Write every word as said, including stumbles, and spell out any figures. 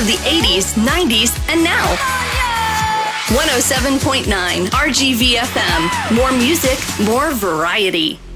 of the eighties, nineties, and now. one oh seven point nine R G V F M. More music, more variety.